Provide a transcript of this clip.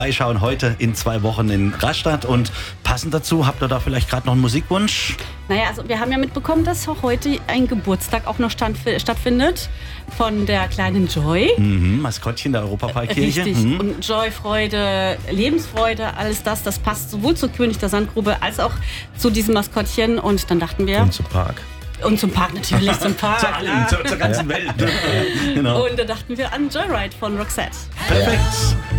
Schauen heute in 2 Wochen in Rastatt und passend dazu, habt ihr da vielleicht gerade noch einen Musikwunsch? Naja, also wir haben ja mitbekommen, dass heute ein Geburtstag auch noch stattfindet von der kleinen Joy. Maskottchen der Europaparkkirche. Richtig. Und Joy, Freude, Lebensfreude, alles das passt sowohl zur König der Sandgrube als auch zu diesem Maskottchen. Und dann dachten wir... Und zum Park. Und zum Park natürlich, zum Park. Zu allem, zur ganzen Welt. Genau. Und da dachten wir an Joyride von Roxette. Perfekt.